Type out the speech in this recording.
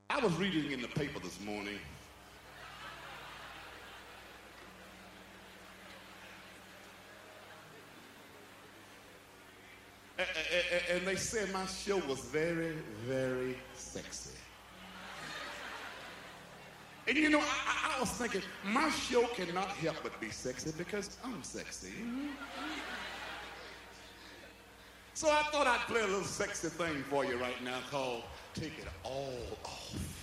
I was reading in the paper this morning. And they said my show was very, very sexy. And you know, I was thinking, my show cannot help but be sexy because I'm sexy. So I thought I'd play a little sexy thing for you right now called Take It All Off.